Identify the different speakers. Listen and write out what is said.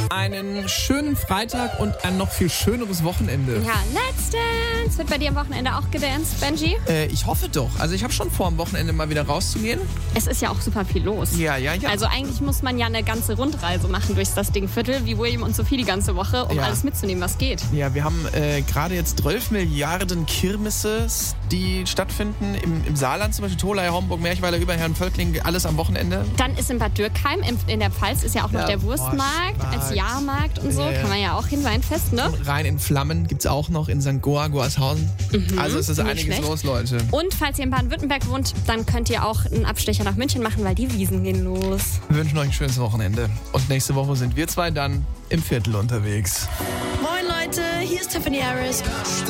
Speaker 1: Einen schönen Freitag und ein noch viel schöneres Wochenende.
Speaker 2: Ja, Let's Dance. Wird bei dir am Wochenende auch gedanced, Benji?
Speaker 1: Ich hoffe doch. Also ich habe schon vor, am Wochenende mal wieder rauszugehen.
Speaker 2: Es ist ja auch super viel los.
Speaker 1: Ja.
Speaker 2: Also eigentlich muss man ja eine ganze Rundreise machen durch das Dingviertel, wie William und Sophie die ganze Woche, um alles mitzunehmen, was geht.
Speaker 1: Ja, wir haben gerade jetzt 12 Milliarden Kirmesse, die stattfinden. Im Saarland zum Beispiel, Tholey, Homburg, Merchweiler, Überherrn, Völkling, alles am Wochenende.
Speaker 2: Dann ist in Bad Dürkheim, in der Pfalz, ist ja auch noch der Wurstmarkt als Jahrmarkt und so. Kann man ja auch hin, Weinfest, ne?
Speaker 1: Und Rhein in Flammen gibt es auch noch in St. Goarshausen. Also es ist einiges los, Leute.
Speaker 2: Und falls ihr in Baden-Württemberg wohnt, dann könnt ihr auch einen Abstecher nach München machen, weil die Wiesn gehen los.
Speaker 1: Wir wünschen euch ein schönes Wochenende. Und nächste Woche sind wir zwei dann im Viertel unterwegs.
Speaker 3: Moin Leute, hier ist Tiffany Harris.